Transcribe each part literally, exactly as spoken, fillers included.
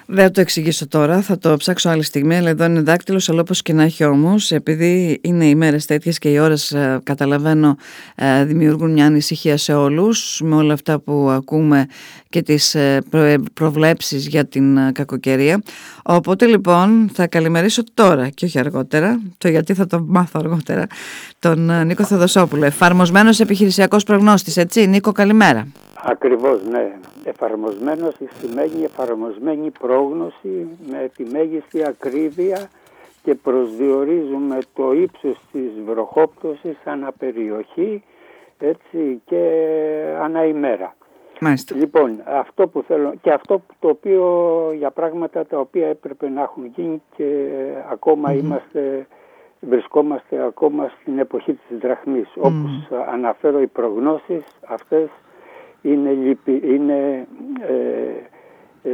Δεν θα το εξηγήσω τώρα, θα το ψάξω άλλη στιγμή, αλλά εδώ είναι δάκτυλος, αλλά όπως και να έχει όμως, επειδή είναι οι μέρες τέτοιες και οι ώρες, καταλαβαίνω, δημιουργούν μια ανησυχία σε όλους με όλα αυτά που ακούμε και τις προβλέψεις για την κακοκαιρία. Οπότε λοιπόν θα καλημερίσω τώρα και όχι αργότερα, το γιατί θα το μάθω αργότερα, τον Νίκο Θεοδοσόπουλο, εφαρμοσμένος επιχειρησιακός προγνώστης, έτσι Νίκο, καλημέρα. Ακριβώς, ναι. Εφαρμοσμένος σημαίνει εφαρμοσμένη πρόγνωση με τη μέγιστη ακρίβεια και προσδιορίζουμε το ύψος της βροχόπτωσης ανά περιοχή, έτσι, και ανά ημέρα. Μάλιστα. Λοιπόν, αυτό που θέλω και αυτό το οποίο για πράγματα τα οποία έπρεπε να έχουν γίνει και ακόμα mm-hmm. είμαστε, βρισκόμαστε ακόμα στην εποχή της δραχμής. Mm. Όπως αναφέρω, οι προγνώσεις αυτές είναι, λυπη, είναι ε, ε,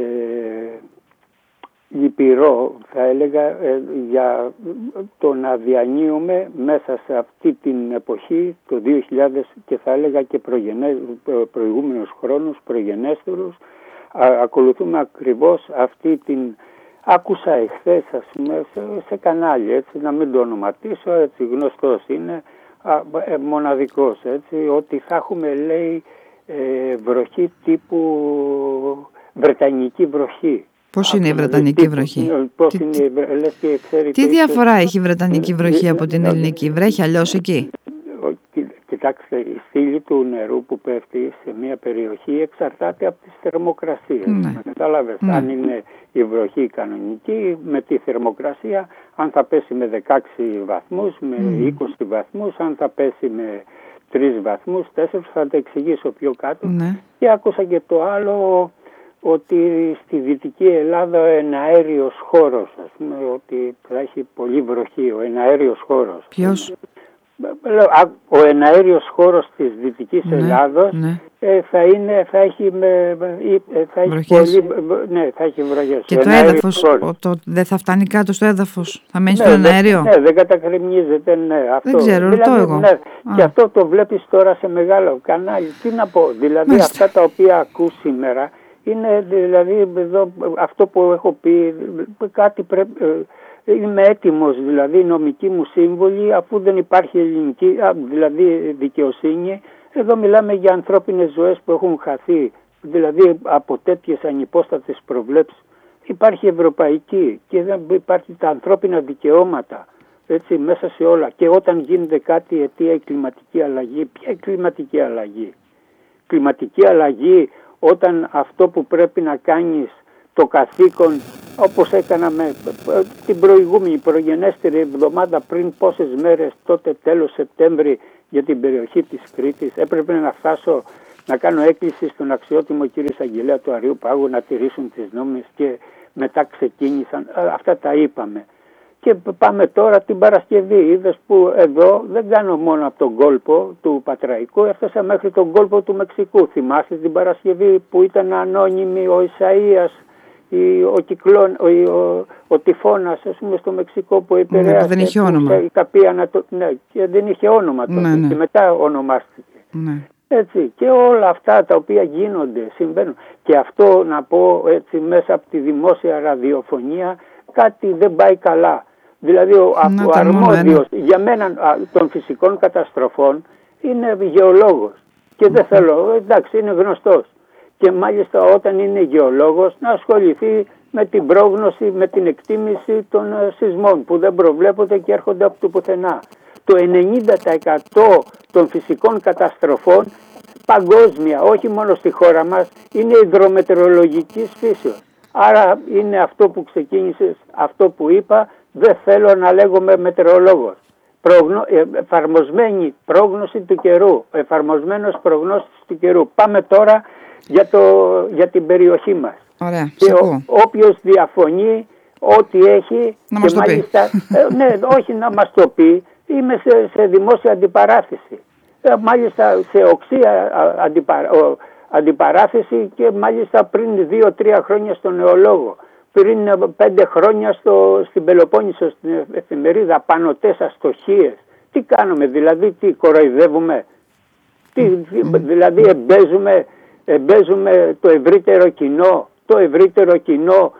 λυπηρό, θα έλεγα, ε, για το να διανύουμε μέσα σε αυτή την εποχή το δύο χιλιάδες και θα έλεγα και προγενέ, προηγούμενους χρόνους, προγενέστερους, α, ακολουθούμε ακριβώς αυτή την... Άκουσα εχθές, ας πούμε, σε, σε κανάλι, έτσι, να μην το ονοματίσω, έτσι, γνωστός είναι, α, ε, μοναδικός, έτσι, ότι θα έχουμε, λέει, ε, βροχή τύπου βρετανική βροχή. Πώς είναι η βρετανική βροχή? Πώς τι, είναι, λες και ξέρει, τι διαφορά έχει η βρετανική βροχή από την ελληνική? Βρέχει αλλιώς εκεί? Κοιτάξτε, η στήλη του νερού που πέφτει σε μια περιοχή εξαρτάται από τις θερμοκρασίες. Ναι. Κατάλαβες, ναι. Αν είναι η βροχή κανονική, με τη θερμοκρασία, αν θα πέσει με δεκαέξι βαθμούς, με mm. είκοσι βαθμούς, αν θα πέσει με τρεις βαθμούς, τέσσερις, θα το εξηγήσω πιο κάτω. Ναι. Και άκουσα και το άλλο, ότι στη Δυτική Ελλάδα ο εναέριος χώρος, ας πούμε, ότι θα έχει πολύ βροχή, ο εναέριος χώρος. Ποιος? Ο εναέριος χώρος της Δυτικής ναι, Ελλάδος ναι. Ε, θα, είναι, θα έχει, με, θα έχει πολύ, ναι, θα έχει βροχές. Και το έδαφος το, δεν θα φτάνει κάτω στο έδαφος, θα μένει ναι, στο εναέριο? Ναι, δεν κατακρεμνίζεται, ναι. Αυτό. Δεν ξέρω, ρωτώ δηλαδή, εγώ. Ναι, και αυτό το βλέπεις τώρα σε μεγάλο κανάλι. Τι να πω, δηλαδή Μάλιστα. αυτά τα οποία ακούς σήμερα είναι δηλαδή εδώ, αυτό που έχω πει, κάτι πρέπει... Είμαι έτοιμος, δηλαδή, νομική μου σύμβολη, αφού δεν υπάρχει ελληνική, δηλαδή δικαιοσύνη. Εδώ μιλάμε για ανθρώπινες ζωές που έχουν χαθεί, δηλαδή από τέτοιες ανυπόστατες προβλέψεις. Υπάρχει ευρωπαϊκή και δεν υπάρχει τα ανθρώπινα δικαιώματα, έτσι, μέσα σε όλα. Και όταν γίνεται κάτι αιτία η κλιματική αλλαγή, ποια η κλιματική αλλαγή? Κλιματική αλλαγή όταν αυτό που πρέπει να κάνεις, το καθήκον, όπως έκανα με την προηγούμενη προγενέστερη εβδομάδα πριν πόσες μέρες, τότε τέλος Σεπτέμβρη, για την περιοχή της Κρήτης, έπρεπε να φτάσω να κάνω έκκληση στον αξιότιμο κύριο Εισαγγελέα του Αριού Πάγου να τηρήσουν τις νόμες και μετά ξεκίνησαν, αυτά τα είπαμε. Και πάμε τώρα την Παρασκευή, είδες που εδώ δεν κάνω μόνο από τον κόλπο του Πατραϊκού, έφτασα μέχρι τον κόλπο του Μεξικού. Θυμάστε την Παρασκευή που ήταν ανώνυμοι ο Ισαΐας, ο κυκλών, ο, ο, ο τυφώνας, ας πούμε, στο Μεξικό που επηρέασε, ναι, δεν είχε όνομα. Ανατο... Ναι, και δεν είχε όνομα τότε, ναι, ναι. Και μετά ονομάστηκε. Ναι. Έτσι, και όλα αυτά τα οποία γίνονται, συμβαίνουν. Και αυτό να πω, έτσι, μέσα από τη δημόσια ραδιοφωνία κάτι δεν πάει καλά. Δηλαδή ο, ο αρμόδιος για μένα των φυσικών καταστροφών είναι γεωλόγος. Και δεν θέλω, εντάξει, είναι γνωστός. Και μάλιστα όταν είναι γεωλόγος να ασχοληθεί με την πρόγνωση, με την εκτίμηση των σεισμών που δεν προβλέπονται και έρχονται από το πουθενά. Το ενενήντα τοις εκατό των φυσικών καταστροφών παγκόσμια, όχι μόνο στη χώρα μας, είναι υδρομετεωρολογικής φύσεως. Άρα είναι αυτό που ξεκίνησες, αυτό που είπα, δεν θέλω να λέγομαι μετεωρολόγος. Προγνω... Εφαρμοσμένη πρόγνωση του καιρού, εφαρμοσμένος προγνώστης του καιρού. Πάμε τώρα για, το, για την περιοχή μας. Ωραία, και ο, όποιος διαφωνεί ό,τι έχει, να και μας το μάλιστα, ε, ναι, όχι να μας το πει, είμαι σε, σε δημόσια αντιπαράθεση. Ε, μάλιστα σε οξία αντιπαρα, ο, αντιπαράθεση και μάλιστα πριν δύο τρία χρόνια στον Νεολόγο. Πριν πέντε χρόνια στο, στην Πελοπόννησο, στην εφημερίδα, πάνω τέσσερα στοχίες. Τι κάνουμε, δηλαδή, τι κοροϊδεύουμε, τι, δηλαδή εμπέζουμε, εμπέζουμε το ευρύτερο κοινό, το ευρύτερο κοινό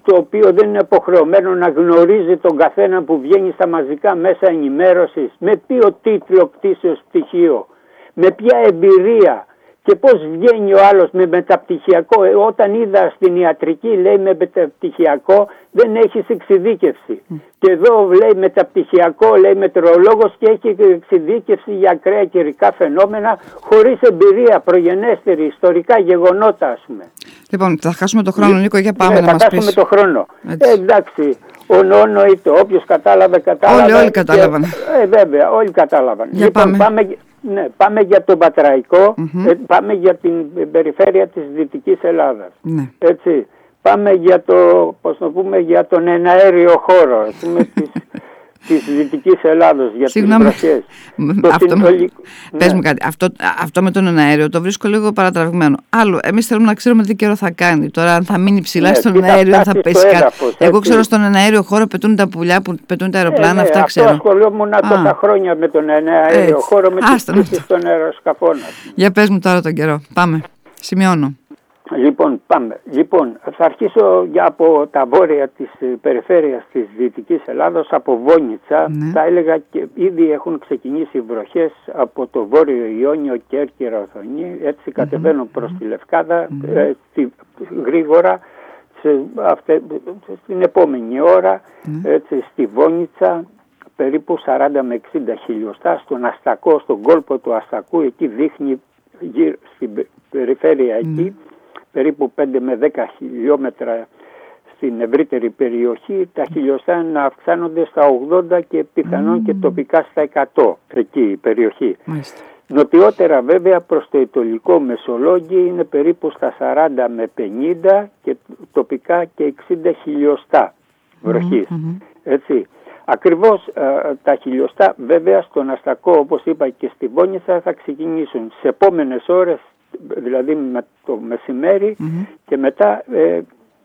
το οποίο δεν είναι υποχρεωμένο να γνωρίζει τον καθένα που βγαίνει στα μαζικά μέσα ενημέρωσης, με ποιο τίτλο κτήσεως πτυχίο, με ποια εμπειρία και πώς βγαίνει ο άλλος με μεταπτυχιακό. Ε, όταν είδα στην ιατρική, λέει, με μεταπτυχιακό δεν έχεις εξειδίκευση. Mm. Και εδώ λέει μεταπτυχιακό, λέει μετεωρολόγος και έχει εξειδίκευση για ακραία καιρικά φαινόμενα χωρίς εμπειρία προγενέστερη, ιστορικά γεγονότα, ας πούμε. Λοιπόν, θα χάσουμε το χρόνο, Νίκο, για πάμε ναι, να θα μας πεις. Θα χάσουμε το χρόνο. Ε, εντάξει, ο νόνο είτε όποιος κατάλαβε, κατάλαβε. Όλοι, όλοι κατάλαβαν. Ε, βέβαια, όλοι κατάλαβαν. Για λοιπόν, πάμε. πάμε. Ναι, πάμε για τον Πατραϊκό, mm-hmm. ε, πάμε για την περιφέρεια της Δυτικής Ελλάδας. Mm-hmm. Έτσι, πάμε για, το, πώς το πούμε, για τον εναέριο χώρο, ας πούμε, της, της Δυτικής Ελλάδος, για Συγγνώμη. τις βροχές. Αυτό, συνολικό... πες ναι. μου κάτι, αυτό, αυτό με τον εναέριο το βρίσκω λίγο παρατραβηγμένο. Άλλο, εμείς θέλουμε να ξέρουμε τι καιρό θα κάνει. Τώρα, αν θα μείνει ψηλά ναι, στον εναέριο, αν θα πέσει κάτι. Εγώ ξέρω στον εναέριο χώρο πετούν τα πουλιά που πετούν τα αεροπλάνα, ε, ναι, αυτά ξέρω. Αυτό ασχολιόμουν τόσα χρόνια με τον εναέριο έτσι. Χώρο, με τις πτήσεις των αεροσκαφών. Για πες μου τώρα τον καιρό. Πάμε. Σημειώνω. Λοιπόν, πάμε. Λοιπόν, θα αρχίσω για από τα βόρεια της περιφέρειας της Δυτικής Ελλάδος, από Βόνιτσα. Ναι. Θα έλεγα και ήδη έχουν ξεκινήσει βροχές από το Βόρειο Ιόνιο, Κέρκυρα, Οθονή. Έτσι mm-hmm. κατεβαίνουν προς τη Λευκάδα mm-hmm. ε, στη, γρήγορα σε, αυτε, στην επόμενη ώρα mm-hmm. έτσι, στη Βόνιτσα περίπου σαράντα με εξήντα χιλιοστά, στον Αστακό, στον κόλπο του Αστακού, εκεί δείχνει γύρω, στην περιφέρεια mm-hmm. εκεί περίπου πέντε με δέκα χιλιόμετρα στην ευρύτερη περιοχή, τα χιλιοστά να αυξάνονται στα ογδόντα και πιθανόν mm. και τοπικά στα εκατό εκεί η περιοχή. Μάλιστα. Νοτιότερα βέβαια προς το Ιτωλικό Μεσολόγγι είναι περίπου στα σαράντα με πενήντα και τοπικά και εξήντα χιλιοστά βροχής. Mm-hmm. Έτσι. Ακριβώς ε, τα χιλιοστά βέβαια στον Αστακό, όπως είπα, και στη Βόνιτσα θα ξεκινήσουν σε επόμενες ώρες, δηλαδή με το μεσημέρι mm-hmm. και μετά ε,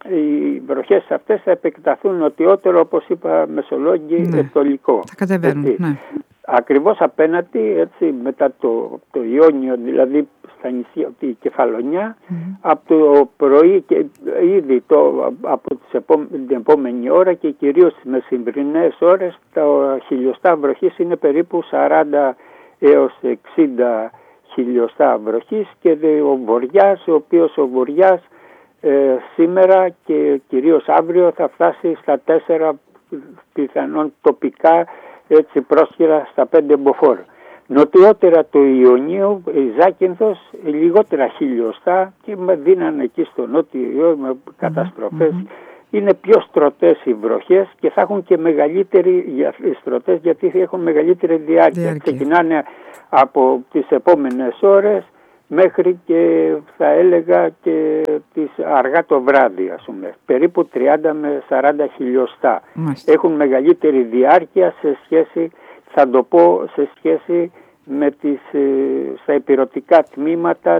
οι βροχές αυτές θα επεκταθούν νοτιότερο, όπως είπα, Μεσολόγγι, mm-hmm. Ετωλικό. Θα κατεβαίνουν, ναι. Ακριβώς απέναντι, έτσι, μετά το, το Ιόνιο, δηλαδή στα νησιά, τη Κεφαλονιά, mm-hmm. από το πρωί και ήδη το, από τις επόμε, την επόμενη ώρα και κυρίως στις μεσημβρινές ώρες, τα χιλιοστά βροχής είναι περίπου σαράντα έως εξήντα χιλιοστά βροχής και ο Βοριάς, ο οποίος ο Βοριάς ε, σήμερα και κυρίως αύριο θα φτάσει στα τέσσερα, πιθανόν τοπικά, έτσι πρόσχερα στα πέντε μποφόρ. Νοτιότερα του Ιωνίου, η Ζάκυνθος, λιγότερα χιλιοστά και με δίνανε εκεί στο νότιο με καταστροφές. Mm-hmm. Είναι πιο στρωτές οι βροχές και θα έχουν και μεγαλύτερη στρωτές γιατί θα έχουν μεγαλύτερη διάρκεια. διάρκεια. Ξεκινάνε από τις επόμενες ώρες μέχρι και θα έλεγα και τις αργά το βράδυ, ας πούμε. Περίπου τριάντα με σαράντα χιλιοστά. Μάλιστα. Έχουν μεγαλύτερη διάρκεια σε σχέση, θα το πω, σε σχέση με τις, στα υπηρετικά τμήματα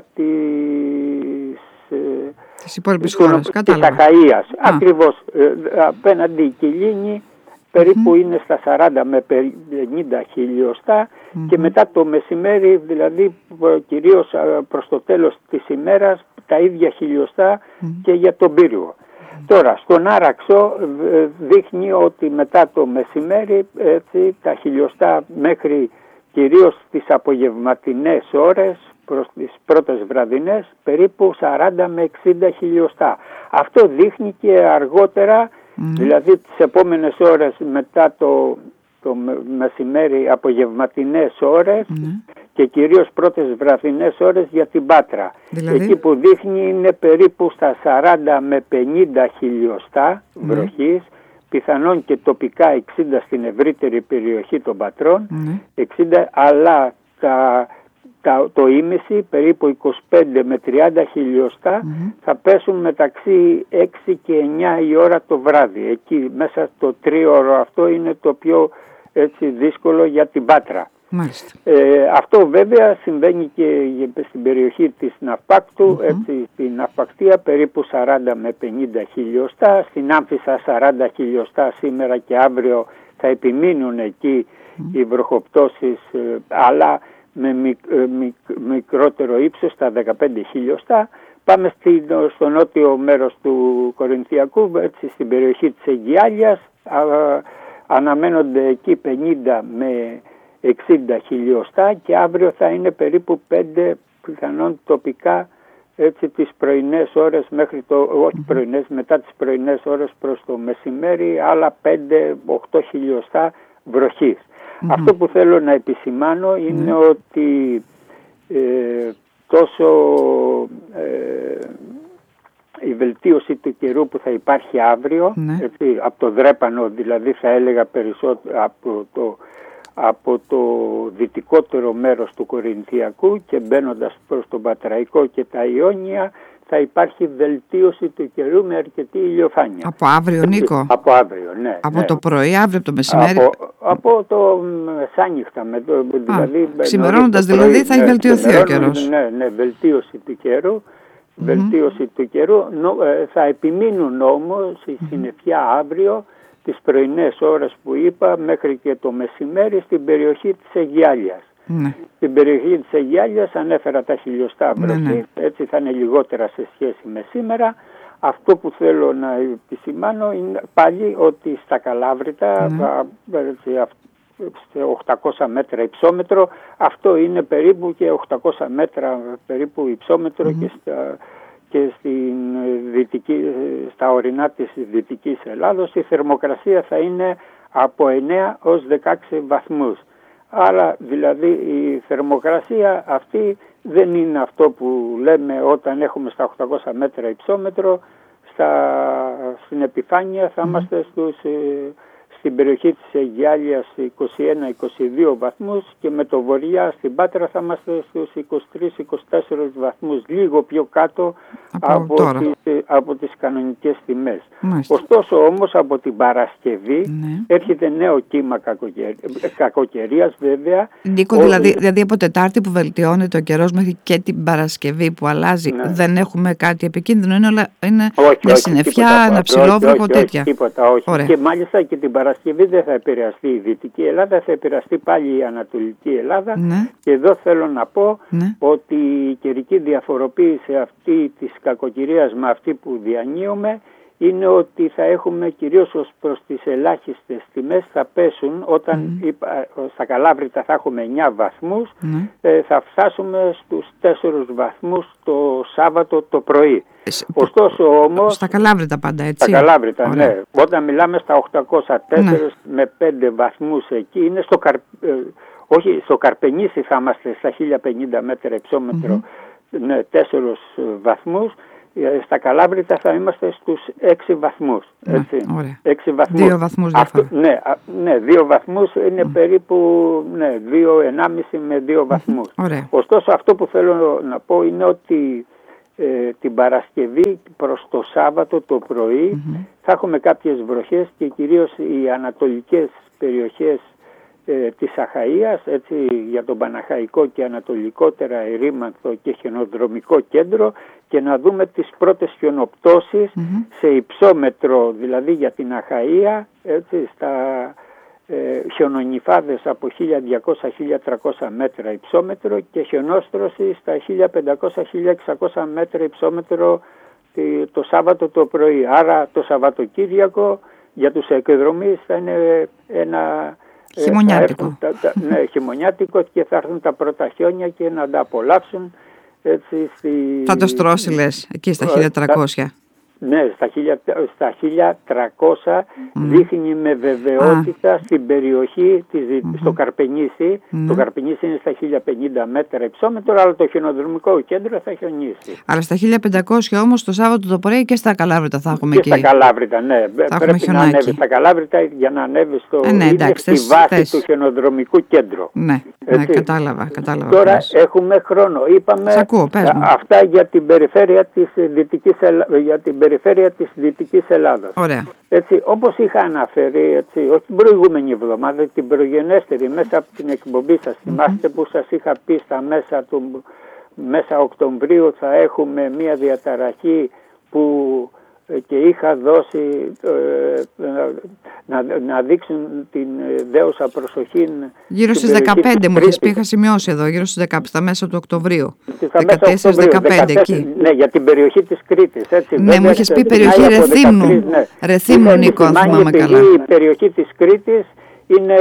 της, της υπόλοιπης χώρας, της Αχαΐας. Ακριβώς, απέναντι η Κιλίνη περίπου mm-hmm. είναι στα σαράντα με πενήντα χιλιοστά mm-hmm. και μετά το μεσημέρι, δηλαδή κυρίως προς το τέλος της ημέρας, τα ίδια χιλιοστά mm-hmm. και για τον Πύργο. Mm-hmm. Τώρα, στον Άραξο δείχνει ότι μετά το μεσημέρι, έτσι, τα χιλιοστά μέχρι κυρίως τις απογευματινές ώρες, προς τις πρώτες βραδινές, περίπου σαράντα με εξήντα χιλιοστά. Αυτό δείχνει και αργότερα, mm. δηλαδή τις επόμενες ώρες μετά το, το μεσημέρι, απογευματινές ώρες mm. και κυρίως πρώτες βραδινές ώρες για την Πάτρα. Δηλαδή... Εκεί που δείχνει είναι περίπου στα σαράντα με πενήντα χιλιοστά mm. βροχής, πιθανόν και τοπικά εξήντα στην ευρύτερη περιοχή των Πατρών, mm. εξήντα, αλλά τα... το ίμιση, περίπου είκοσι πέντε με τριάντα χιλιοστά, mm-hmm. θα πέσουν μεταξύ έξι και εννιά η ώρα το βράδυ. Εκεί μέσα στο τρίωρο αυτό είναι το πιο, έτσι, δύσκολο για την Πάτρα. Ε, αυτό βέβαια συμβαίνει και στην περιοχή της Ναυπάκτου, mm-hmm. έτσι, στην Ναυπακτία περίπου σαράντα με πενήντα χιλιοστά, στην Άμφισσα σαράντα χιλιοστά σήμερα και αύριο θα επιμείνουν εκεί mm-hmm. οι βροχοπτώσεις, αλλά με μικ, μικ, μικρότερο ύψος, στα δεκαπέντε χιλιοστά. πάμε στην, στο νότιο μέρος του Κορινθιακού, έτσι, στην περιοχή της Αιγιάλιας. Α, αναμένονται εκεί πενήντα με εξήντα χιλιοστά και αύριο θα είναι περίπου πέντε πιθανόν τοπικά, έτσι, τις πρωινές ώρες μέχρι το, όχι πρωινές, μετά τις πρωινές ώρες προς το μεσημέρι, άλλα πέντε με οκτώ χιλιοστά βροχής. Mm-hmm. Αυτό που θέλω να επισημάνω είναι mm-hmm. ότι ε, τόσο ε, η βελτίωση του καιρού που θα υπάρχει αύριο, mm-hmm. έτσι, από το Δρέπανο δηλαδή, θα έλεγα περισσότερο από το, από το δυτικότερο μέρος του Κορινθιακού και μπαίνοντας προς τον Πατραϊκό και τα Ιόνια, θα υπάρχει βελτίωση του καιρού με αρκετή ηλιοφάνεια. Από αύριο, Νίκο? Από αύριο, ναι. Από ναι. το πρωί, αύριο το μεσημέρι? Από, από το μεσάνυχτα. Με το, δηλαδή, ξημερώνοντας δηλαδή πρωί, θα έχει βελτιωθεί ναι, ο καιρός. Ναι, ναι, βελτίωση του καιρού. Mm-hmm. Βελτίωση του καιρού. Νο, ε, θα επιμείνουν όμως η συννεφιά αύριο, τις πρωινές ώρες που είπα, μέχρι και το μεσημέρι στην περιοχή της Αιγιάλιας. Ναι. Στην περιοχή της Αιγιάλιας ανέφερα τα χιλιοστά βροχή, ναι, ναι. έτσι θα είναι λιγότερα σε σχέση με σήμερα. Αυτό που θέλω να επισημάνω είναι πάλι ότι στα Καλάβρητα, ναι. έτσι, σε οχτακόσια μέτρα υψόμετρο, αυτό είναι περίπου και οχτακόσια μέτρα περίπου υψόμετρο mm-hmm. και, στα, και στην δυτική, στα ορεινά της Δυτικής Ελλάδος η θερμοκρασία θα είναι από εννέα ως δεκαέξι βαθμούς. Άρα δηλαδή η θερμοκρασία αυτή δεν είναι αυτό που λέμε όταν έχουμε στα οχτακόσια μέτρα υψόμετρο, στα, στην επιφάνεια θα είμαστε mm. στους, στην περιοχή της Αιγιάλιας είκοσι ένα με είκοσι δύο βαθμούς και με το βορειά στην Πάτρα θα είμαστε στους είκοσι τρεις με είκοσι τέσσερις βαθμούς, λίγο πιο κάτω από, από, τις, από τις κανονικές τιμές. Μάλιστα. Ωστόσο όμως από την Παρασκευή ναι. έρχεται νέο κύμα κακοκαιρίας βέβαια. Νίκο, ο... δηλαδή, δηλαδή από Τετάρτη που βελτιώνεται ο καιρός μέχρι και την Παρασκευή που αλλάζει, ναι. δεν έχουμε κάτι επικίνδυνο, είναι, όλα, είναι όχι, μια όχι, συννεφιά, ένα ψηλόβροχο, τέτοια. Όχι, τίποτα, όχι. Ωραία. Και μάλιστα και την Παρασκευή δεν θα επηρεαστεί η Δυτική Ελλάδα, θα επηρεαστεί πάλι η Ανατολική Ελλάδα. Ναι. Και εδώ θέλω να πω ναι. ότι η καιρική διαφοροποίηση αυτή της κακοκαιρίας με αυτή που διανύουμε είναι ότι θα έχουμε κυρίως ως προς τις ελάχιστες τιμές θα πέσουν όταν mm. είπα, στα Καλάβρητα θα έχουμε εννέα βαθμούς, mm. ε, θα φτάσουμε στους τέσσερις βαθμούς το Σάββατο το πρωί. Ωστόσο όμως... Στα Καλάβρητα πάντα, έτσι. Στα Καλάβρητα, Ωραία. ναι. Όταν μιλάμε στα οκτακόσια τέσσερα ναι. με πέντε βαθμούς εκεί, είναι στο, Καρ... ε, όχι, στο Καρπενήσι θα είμαστε στα χίλια πενήντα μέτρα υψόμετρο, mm-hmm. ναι, τέσσερις βαθμούς. Στα Καλάβρητα θα είμαστε στους έξι βαθμούς. Έτσι. Ωραία. έξι βαθμούς. Δύο βαθμούς διαφορά. Ναι, ναι, δύο βαθμούς είναι mm. περίπου ναι, δύο ενάμιση με δύο βαθμούς. Ωραία. Ωστόσο αυτό που θέλω να πω είναι ότι ε, την Παρασκευή προς το Σάββατο το πρωί mm-hmm. θα έχουμε κάποιες βροχές και κυρίως οι ανατολικές περιοχές Ε, της Αχαΐας, έτσι, για τον Παναχαϊκό και ανατολικότερα ερήμανθο και χιονοδρομικό κέντρο και να δούμε τις πρώτες χιονοπτώσεις mm-hmm. σε υψόμετρο, δηλαδή για την Αχαΐα, έτσι, στα ε, χιονονυφάδες από χίλια διακόσια με χίλια τριακόσια μέτρα υψόμετρο και χιονόστρωση στα χίλια πεντακόσια με χίλια εξακόσια μέτρα υψόμετρο το Σάββατο το πρωί. Άρα το Σαββατοκύριακο για τους εκδρομείς θα είναι ένα χειμωνιάτικο. Τα, τα, ναι, χειμωνιάτικο και θα έρθουν τα πρώτα χιόνια και να τα απολαύσουν. Έτσι, στη... Θα το στρώσει λες, εκεί στα χίλια τριακόσια. Ναι, στα, στα χίλια τριακόσια mm. δείχνει με βεβαιότητα ah. στην περιοχή, της, mm-hmm. στο Καρπενήσι. Mm. Το Καρπενήσι είναι στα χίλια πενήντα μέτρα υψόμετρο, αλλά το χιονοδρομικό κέντρο θα χιονίσει. Αλλά στα χίλια πεντακόσια όμως το Σάββατο το πρωί και στα Καλάβρητα θα έχουμε και εκεί. Και στα Καλάβρητα, ναι. Θα Πρέπει να ανέβει στα Καλάβρητα για να ανέβει στο, ε, ναι, εντάξει, στη θες, βάση θες. του χιονοδρομικού κέντρου. Ναι, ναι κατάλαβα, κατάλαβα. Τώρα πες. έχουμε χρόνο. Είπαμε ακούω, πες μου. αυτά για την περιφέρεια της Δυτικής, για την περιφέρεια της Δυτικής Ελλάδας. Ωραία. Έτσι, όπως είχα αναφέρει, έτσι, όχι την προηγούμενη εβδομάδα, την προγενέστερη, μέσα από την εκπομπή σας, mm-hmm. θυμάστε που σας είχα πει στα μέσα, του, μέσα Οκτωβρίου θα έχουμε μια διαταραχή που και είχα δώσει ε, να, να δείξουν την δέουσα προσοχή. Γύρω στις δεκαπέντε μου είχες πει, είχα σημειώσει εδώ, γύρω στις δεκαπέντε, στα μέσα του Οκτωβρίου. δεκατέσσερα δεκαπέντε εκεί. Ναι, για την περιοχή της Κρήτης. Έτσι. Ναι, μου είχες πει περιοχή Ρεθύμνου. Ναι. Ρεθύμνου, Νίκο, αν θυμάμαι καλά. Η περιοχή της Κρήτης είναι,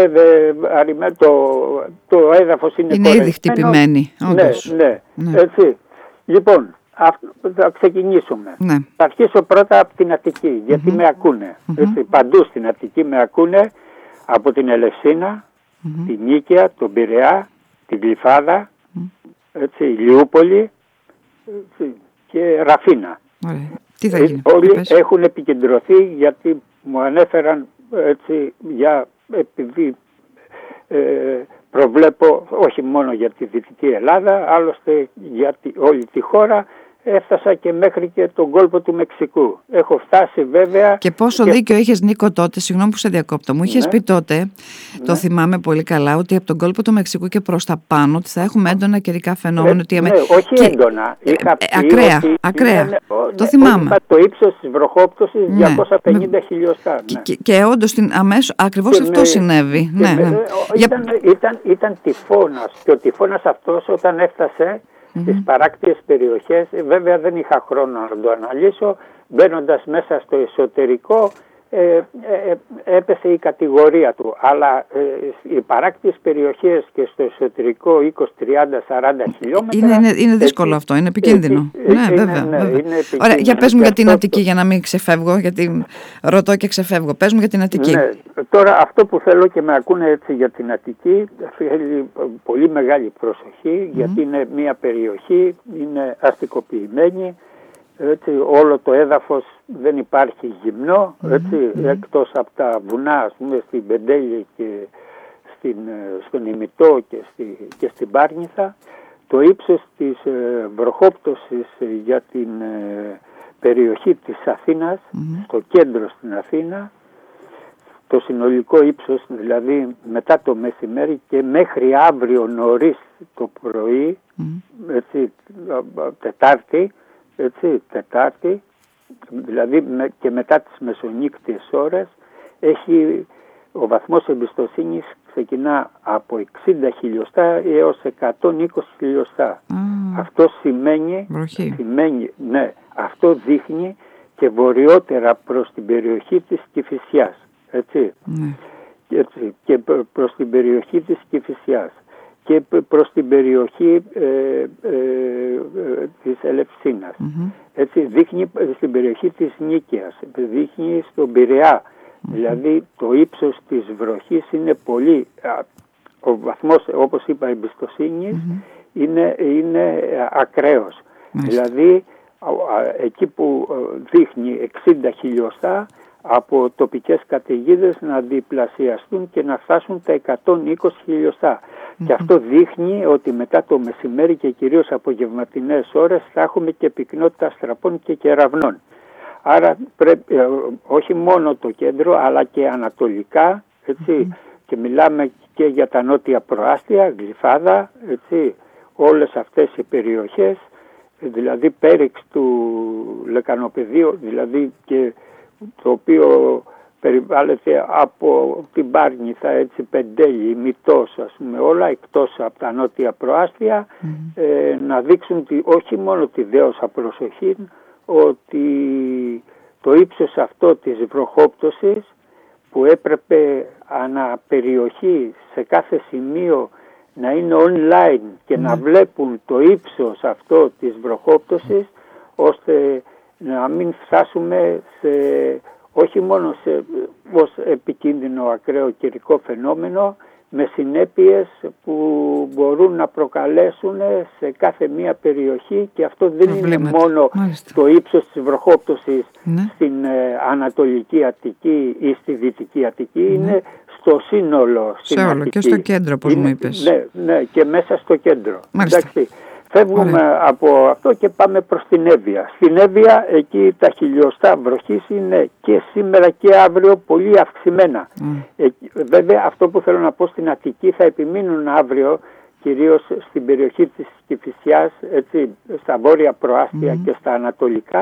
το, το έδαφος είναι είναι ήδη χτυπημένη. Ναι, ναι, ναι. Έτσι. Λοιπόν, θα ξεκινήσουμε. Ναι. Θα αρχίσω πρώτα από την Αττική, γιατί mm-hmm. με ακούνε. Mm-hmm. Έτσι, παντού στην Αττική με ακούνε, από την Ελευσίνα, mm-hmm. την Νίκαια, τον Πειραιά, την Γλυφάδα, mm-hmm. έτσι, Λιούπολη, έτσι, και Ραφίνα. Ωραία. Τι θα γίνει, όλοι πες. Έχουν επικεντρωθεί, γιατί μου ανέφεραν, έτσι, για, επειδή ε, προβλέπω όχι μόνο για τη Δυτική Ελλάδα, άλλωστε για τη, όλη τη χώρα. Έφτασα και μέχρι και τον κόλπο του Μεξικού. Έχω φτάσει βέβαια. Και πόσο και... δίκιο είχες, Νίκο, τότε, συγγνώμη που σε διακόπτω, μου είχες ναι. πει τότε, ναι. το θυμάμαι πολύ καλά, ότι από τον κόλπο του Μεξικού και προς τα πάνω ότι θα έχουμε έντονα καιρικά φαινόμενα. Ε, ότι ναι, με... όχι και... έντονα. Είχα ε, ε, ακραία, ότι... ακραία. Ναι, το ναι, θυμάμαι. Είπα το ύψος της βροχόπτωσης ναι. διακόσια πενήντα με... χιλιοστά. Ναι. Και, και, και όντως αμέσως ακριβώς αυτό με... συνέβη. Ναι, ναι. Με... Ήταν, για... ήταν, ήταν τυφώνας και ο τυφώνας αυτός όταν έφτασε στις mm-hmm. παράκτιες περιοχές, βέβαια δεν είχα χρόνο να το αναλύσω, μπαίνοντας μέσα στο εσωτερικό ε, ε, έπεσε η κατηγορία του, αλλά ε, οι παράκτιες περιοχές και στο εσωτερικό είκοσι, τριάντα, σαράντα χιλιόμετρα είναι, είναι, είναι δύσκολο έτσι, αυτό, είναι επικίνδυνο. Έτσι, ναι, είναι, βέβαια, ναι, βέβαια. Είναι επικίνδυνο. Ωραία, για πες μου για την Αττική, για να μην ξεφεύγω, γιατί ρωτώ και ξεφεύγω. Πες μου για την Αττική. Ναι, τώρα αυτό που θέλω και με ακούνε έτσι για την Αττική, θέλει πολύ μεγάλη προσοχή, mm-hmm. γιατί είναι μια περιοχή, είναι αστικοποιημένη. Έτσι, όλο το έδαφος δεν υπάρχει γυμνό, έτσι, mm-hmm. εκτός από τα βουνά, ας πούμε, στην Πεντέλη και στην, στον Ημιτό και, στη, και στην Πάρνηθα. Το ύψος της ε, βροχόπτωσης για την ε, περιοχή της Αθήνας, mm-hmm. στο κέντρο στην Αθήνα, το συνολικό ύψος, δηλαδή μετά το μεσημέρι και μέχρι αύριο νωρίς το πρωί, mm-hmm. έτσι, Τετάρτη, έτσι, Τετάρτη, δηλαδή με, και μετά τις μεσονύκτιες ώρες, έχει, ο βαθμός εμπιστοσύνης ξεκινά από εξήντα χιλιοστά έως εκατόν είκοσι χιλιοστά. Mm. Αυτό σημαίνει, σημαίνει, ναι, αυτό δείχνει και βορειότερα προς την περιοχή της Κηφισιάς, έτσι, mm. έτσι, και προς την περιοχή της Κηφισιάς και προς την περιοχή ε, ε, ε, της Ελευσίνας. Mm-hmm. Έτσι, δείχνει στην περιοχή της Νίκαιας, δείχνει στον Πειραιά. Mm-hmm. Δηλαδή το ύψος της βροχής είναι πολύ, ο βαθμός, όπως είπα, εμπιστοσύνης mm-hmm. είναι, είναι ακραίος. Mm-hmm. Δηλαδή εκεί που δείχνει εξήντα χιλιοστά, από τοπικές καταιγίδες να διπλασιαστούν και να φτάσουν τα εκατόν είκοσι χιλιοστά. Mm-hmm. Και αυτό δείχνει ότι μετά το μεσημέρι και κυρίως απογευματινές ώρες θα έχουμε και πυκνότητα αστραπών και κεραυνών. Άρα πρέπει όχι μόνο το κέντρο αλλά και ανατολικά, έτσι, mm-hmm. και μιλάμε και για τα νότια προάστια, Γλυφάδα, έτσι, όλες αυτές οι περιοχές, δηλαδή πέριξ του Λεκανοπεδίου, δηλαδή και το οποίο περιβάλλεται από την Πάρνηθα, έτσι, Πεντέλη, Μητός, ας πούμε, όλα εκτός από τα νότια προάστια, mm-hmm. ε, να δείξουν τη, όχι μόνο τη δέωσα προσοχή, ότι το ύψος αυτό της βροχόπτωσης που έπρεπε ανά περιοχή σε κάθε σημείο να είναι online και mm-hmm. να βλέπουν το ύψος αυτό της βροχόπτωσης, ώστε να μην φτάσουμε σε, όχι μόνο σε ως επικίνδυνο ακραίο καιρικό φαινόμενο, με συνέπειες που μπορούν να προκαλέσουν σε κάθε μία περιοχή, και αυτό δεν Προβλήματα. είναι μόνο Μάλιστα. το ύψος της βροχόπτωσης ναι. στην ε, Ανατολική Αττική ή στη Δυτική Αττική, ναι. είναι στο σύνολο στην σε όλο Αττική. Και στο κέντρο, όπως είναι, μου είπες. Ναι, ναι, και μέσα στο κέντρο. Εντάξει. Φεύγουμε Ωραία. από αυτό και πάμε προς την Εύβοια. Στην Εύβοια εκεί τα χιλιοστά βροχής είναι και σήμερα και αύριο πολύ αυξημένα. Mm. Ε, βέβαια αυτό που θέλω να πω, στην Αττική θα επιμείνουν αύριο, κυρίως στην περιοχή της Κηφισιάς, έτσι, στα βόρεια προάστια mm. και στα ανατολικά,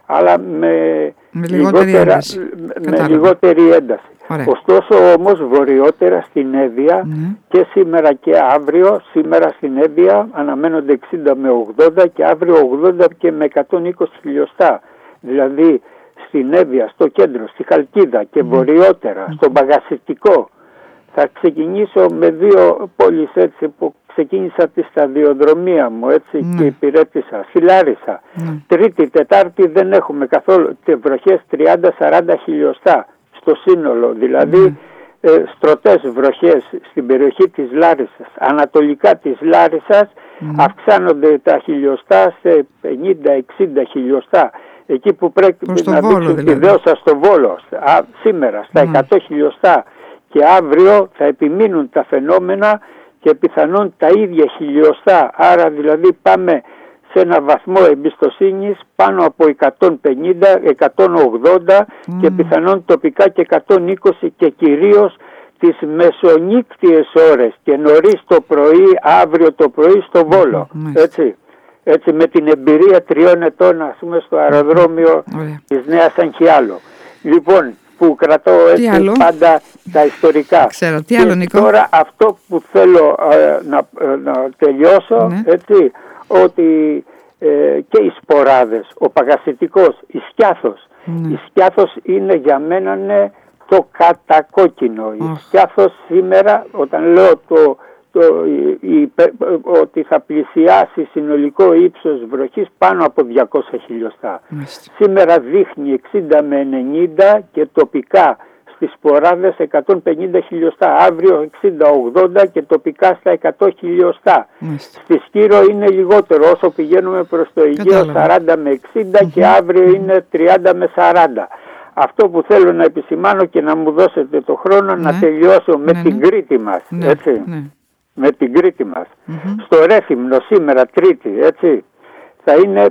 αλλά με, με λιγότερη ένταση. Με λιγότερη ένταση. Ωραία. Ωστόσο όμως βορειότερα στην Εύβοια mm. και σήμερα και αύριο, σήμερα στην Εύβοια αναμένονται εξήντα με ογδόντα και αύριο ογδόντα και με εκατόν είκοσι χιλιοστά. Δηλαδή στην Εύβοια, στο κέντρο, στη Χαλκίδα και mm. βορειότερα, mm. στο Παγασιστικό. Θα ξεκινήσω με δύο πόλεις έτσι που ξεκίνησα τη σταδιοδρομία μου έτσι mm. και υπηρέτησα. Στη Λάρισα. Mm. Τρίτη, Τετάρτη δεν έχουμε καθόλου βροχές τριάντα με σαράντα χιλιοστά στο σύνολο. Δηλαδή mm. ε, στρωτές βροχές στην περιοχή της Λάρισσας. Ανατολικά της Λάρισσας mm. αυξάνονται τα χιλιοστά σε πενήντα με εξήντα χιλιοστά. Εκεί που πρέπει προς να δείξουν δηλαδή. τη δέωσα στο Βόλο α, σήμερα στα mm. εκατό χιλιοστά. Και αύριο θα επιμείνουν τα φαινόμενα και πιθανόν τα ίδια χιλιοστά. Άρα δηλαδή πάμε σε ένα βαθμό εμπιστοσύνης πάνω από εκατόν πενήντα με εκατόν ογδόντα mm. και πιθανόν τοπικά και εκατόν είκοσι και κυρίως τις μεσονύκτιες ώρες και νωρίς το πρωί, αύριο το πρωί στο Βόλο. Mm. Έτσι. Έτσι με την εμπειρία τριών ετών ας πούμε στο αεροδρόμιο mm. της Νέας Αγχιάλο. Λοιπόν, που κρατώ έτσι πάντα τα ιστορικά. Ξέρω, τι άλλο, Νίκο? Τώρα αυτό που θέλω ε, να, ε, να τελειώσω, ναι. έτσι, ότι ε, και οι σποράδες, ο Παγασιτικός, η Σκιάθος. Ναι. Η Σκιάθος είναι για μένα ναι, το κατακόκκινο. Oh. Η Σκιάθος σήμερα, όταν λέω το, το, η, η, ότι θα πλησιάσει συνολικό ύψος βροχής πάνω από διακόσια χιλιοστά. Μάλιστα. Σήμερα δείχνει εξήντα με ενενήντα και τοπικά στις σποράδες εκατόν πενήντα χιλιοστά. Αύριο εξήντα με ογδόντα και τοπικά στα εκατό χιλιοστά. Μάλιστα. Στη Σκύρο είναι λιγότερο, όσο πηγαίνουμε προς το Αιγαίο σαράντα με εξήντα mm-hmm. και αύριο είναι τριάντα με σαράντα. Αυτό που θέλω να επισημάνω και να μου δώσετε το χρόνο ναι. να τελειώσω με ναι, την ναι. Κρήτη μας. Ναι, έτσι. Ναι. Με την Κρήτη μας. Mm-hmm. Στο Ρέθυμνο σήμερα Τρίτη, έτσι, θα είναι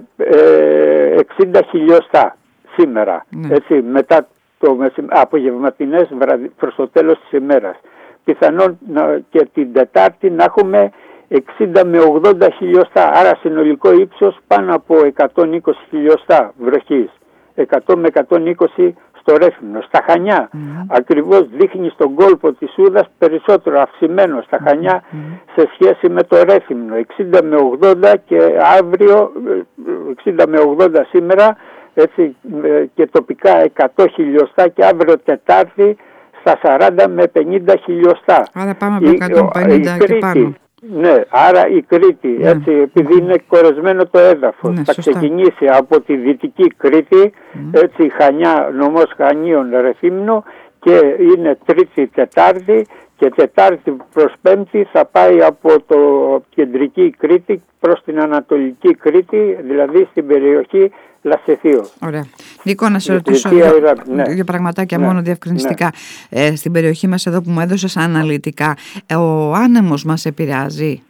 ε, εξήντα χιλιοστά σήμερα, mm. έτσι, μετά το μεσημ... απογευματινές βραδι... προς το τέλος της ημέρας. Πιθανόν να... και την Τετάρτη να έχουμε εξήντα με ογδόντα χιλιοστά, άρα συνολικό ύψος πάνω από εκατόν είκοσι χιλιοστά βροχής, εκατό με εκατόν είκοσι στο Ρέθυμνο. Στα Χανιά mm. ακριβώς δείχνει στον κόλπο της Ούδας περισσότερο αυξημένο στα Χανιά mm. σε σχέση με το Ρέθυμνο, εξήντα με ογδόντα και αύριο εξήντα με ογδόντα σήμερα, έτσι, και τοπικά εκατό χιλιοστά και αύριο Τετάρτη στα σαράντα με πενήντα χιλιοστά. Άρα πάμε από εκατόν πενήντα και πάνω. Ναι, άρα η Κρήτη, ναι. έτσι, επειδή είναι κορεσμένο το έδαφος, ναι, θα σωστά. ξεκινήσει από τη Δυτική Κρήτη, ναι. έτσι, Χανιά, νομός Χανίων, Ρεθύμνο, και είναι Τρίτη, Τετάρτη, και Τετάρτη προς Πέμπτη θα πάει από το κεντρική Κρήτη προς την Ανατολική Κρήτη, δηλαδή στην περιοχή Λασεθείο. Ωραία. Νίκο, να σε ρωτήσω δύο, ναι. δύο πραγματάκια ναι. μόνο διευκρινιστικά. Ναι. Ε, στην περιοχή μας εδώ που μου έδωσες αναλυτικά, ε, ο άνεμος μας επηρεάζει?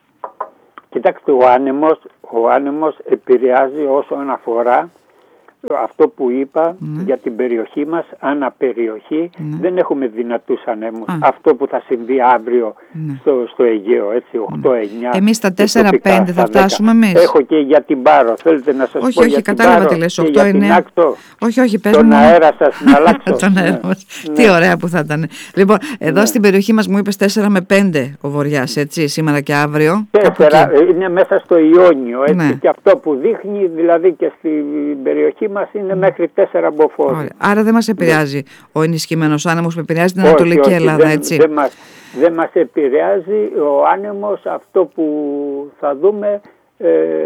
Κοιτάξτε, ο άνεμος, ο άνεμος επηρεάζει όσον αφορά αυτό που είπα ναι. για την περιοχή μας, αναπεριοχή, ναι. δεν έχουμε δυνατούς ανέμους. Α. Αυτό που θα συμβεί αύριο ναι. στο, στο Αιγαίο, έτσι, οκτώ εννιά. Εμείς στα τέσσερα πέντε θα φτάσουμε εμείς. Έχω και για την Πάρο, θέλετε να σας όχι, πω όχι, για κατάλαβα την Πάρο, τι λες, οκτώ εννιά. Όχι, όχι, πες τον μου. αέρα σας να αλλάξω. τον αέρα μας. Ναι. Τι ωραία που θα ήταν. Λοιπόν, εδώ ναι. στην περιοχή μας μου είπες τέσσερα με πέντε ο Βοριάς, έτσι, σήμερα και αύριο. τέσσερα, είναι μέσα στο Ιόνιο, έτσι, ναι. και αυτό που δείχνει, δηλαδή και στην περιοχή μας είναι μέχρι τέσσερα μποφόρ. Άρα δεν μας επηρεάζει ναι. ο ενισχυμένος άνεμος που επηρεάζει την Ανατολική όχι, Ελλάδα, δεν, έτσι. Δεν μας, δεν μας επηρεάζει ο άνεμος, αυτό που θα δούμε ε,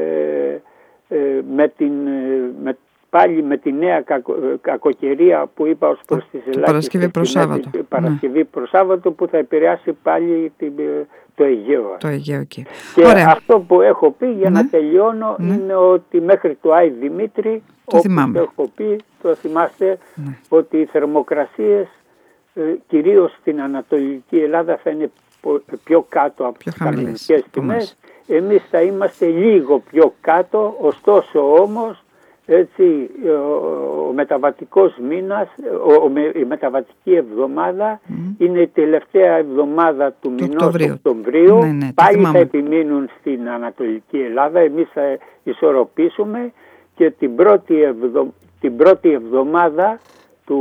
ε, με την, με, πάλι με τη νέα κακο, κακοκαιρία που είπα ως προς τις ελάχιστες. Παρασκευή προς Σάββατο. Παρασκευή ναι. προς Σάββατο που θα επηρεάσει πάλι την, το Αιγαίο. Το Αιγαίο εκεί. Και ωραία. Αυτό που έχω πει για ναι. να τελειώνω ναι. είναι ότι μέχρι το Άι Δημήτρη, το θυμάμαι. έχω πει, το θυμάστε, ναι. ότι οι θερμοκρασίες ε, κυρίως στην Ανατολική Ελλάδα θα είναι πιο κάτω από τις κανονικές τιμές. Εμείς θα είμαστε λίγο πιο κάτω, ωστόσο όμως έτσι, ο, ο μεταβατικός μήνας, ο, ο, η μεταβατική εβδομάδα mm. είναι η τελευταία εβδομάδα του, του μηνός Οκτωβρίου. Οκτωβρίου. Ναι, ναι, πάλι θα επιμείνουν στην Ανατολική Ελλάδα, εμείς θα ισορροπήσουμε και την πρώτη, εβδο, την πρώτη εβδομάδα του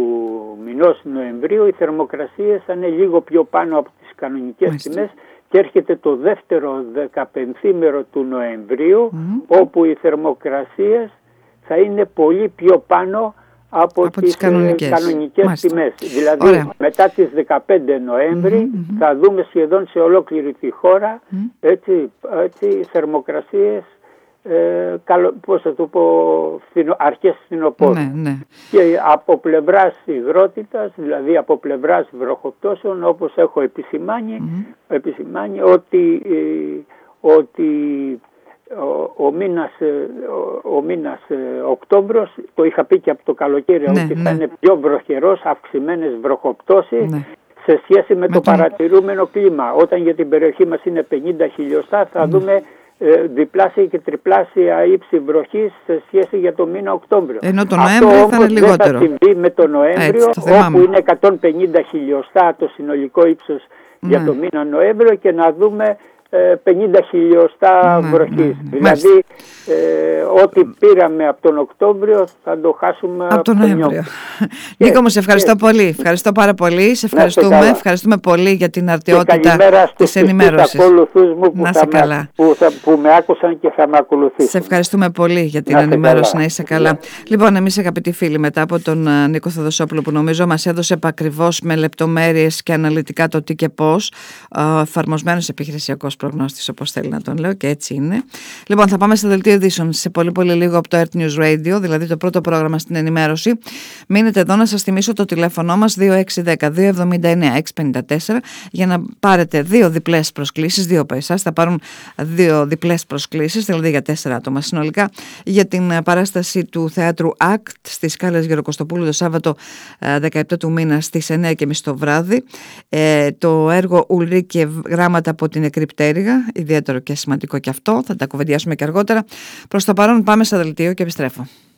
μηνός Νοεμβρίου οι θερμοκρασίες θα είναι λίγο πιο πάνω από τις κανονικές Μάλιστα. τιμές και έρχεται το δεύτερο δεκαπενθήμερο του Νοεμβρίου mm. όπου οι θερμοκρασίες θα είναι πολύ πιο πάνω από, από τις, τις κανονικές, κανονικές τιμές. Δηλαδή Ωραία. μετά τις δεκαπέντε Νοέμβρη mm-hmm. θα δούμε σχεδόν σε ολόκληρη τη χώρα mm. έτσι, έτσι, θερμοκρασίες ε, καλο, πώς θα το πω, φθινο, αρχές φθινοπόρου. Ναι, ναι. Και από πλευράς υγρότητας, δηλαδή από πλευράς βροχοπτώσεων, όπως έχω επισημάνει, mm. επισημάνει ότι, ε, ότι Ο, ο μήνας, ο, ο μήνας Οκτώβριος, το είχα πει και από το καλοκαίρι, ναι, ότι ναι. θα είναι πιο βροχερός, αυξημένες βροχοπτώσεις ναι. σε σχέση με, με το τον... παρατηρούμενο κλίμα. Όταν για την περιοχή μας είναι πενήντα χιλιοστά, θα ναι. δούμε ε, διπλάσια και τριπλάσια ύψη βροχής σε σχέση για το μήνα Οκτώβριο. Ενώ το Νοέμβριο θα είναι λιγότερο. Αυτό δεν θα συμβεί με το Νοέμβριο, Έτσι, το όπου είναι εκατόν πενήντα χιλιοστά το συνολικό ύψος ναι. για το μήνα Νοέμβριο, και να δούμε πενήντα χιλιοστά ναι, βροχής. Ναι, ναι. Δηλαδή ε, ό,τι πήραμε από τον Οκτώβριο θα το χάσουμε από τον Νοέμβριο. Νίκο μου, σε ευχαριστώ και... πολύ. Ευχαριστώ πάρα πολύ. Σε ευχαριστούμε. Ευχαριστούμε πολύ για την αρτιότητα της ενημέρωσης. Ακολουθούς μου που, θα με, που, θα, που με άκουσαν και θα με ακολουθήσουν. Σε ευχαριστούμε πολύ για την να ενημέρωση. Καλά. Να είσαι καλά. Yeah. Λοιπόν, εμείς αγαπητοί φίλοι, μετά από τον uh, Νίκο Θοδοσόπουλο, που νομίζω μας έδωσε επακριβώς με λεπτομέρειες και αναλυτικά το τι και πώς, uh, εφαρμοσμένος επιχειρησιακός προγνώστης, όπως θέλει να τον λέω, και έτσι είναι. Λοιπόν, θα πάμε στο δελτίο ειδήσεων σε πολύ πολύ λίγο από το Earth News Radio, δηλαδή το πρώτο πρόγραμμα στην ενημέρωση. Μείνετε εδώ, να σας θυμίσω το τηλέφωνο μας δύο έξι ένα μηδέν δύο εβδομήντα εννέα έξι πενήντα τέσσερα για να πάρετε δύο διπλές προσκλήσεις, δύο από εσάς θα πάρουν δύο διπλές προσκλήσεις, δηλαδή για τέσσερα άτομα συνολικά, για την παράσταση του θεάτρου Act στις Σκάλες Γεροκοστοπούλου το Σάββατο δεκαεπτά του μήνα στις εννέα και μισή το βράδυ. Ε, το έργο Ουλρίκε, γράμματα από την Εκρυπτέρυγα, ιδιαίτερο και σημαντικό και αυτό, θα τα κουβεντιάσουμε και αργότερα. Προς το παρόν πάμε στο δελτίο και επιστρέφω.